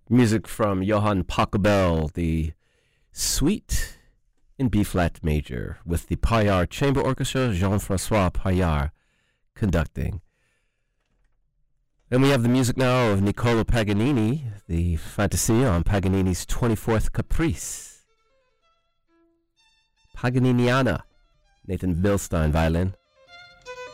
Music from Johann Pachelbel, the Suite in B-flat major, with the Paillard Chamber Orchestra, Jean-Francois Paillard conducting. And we have the music now of Niccolo Paganini, the Fantasia on Paganini's 24th Caprice. Paganiniana, Nathan Bilstein, violin.